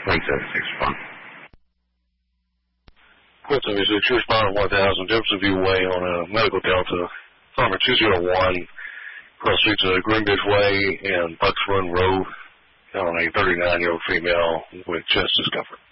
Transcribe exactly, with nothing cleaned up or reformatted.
twenty-seven six one. Quit seventy-six, you're responding one thousand, Jeffersonville Way on a Medical Delta, number two oh one, cross streets of Greenbridge Way and Bucks Run Road on a thirty-nine-year-old female with chest discomfort.